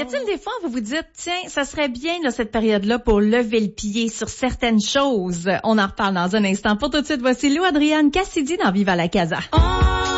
paraît-il, des fois, vous vous dites, tiens, ça serait bien, là, cette période-là, pour lever le pied sur certaines choses. On en reparle dans un instant. Pour tout de suite, voici Lou Adrienne Cassidy dans Viva la Casa.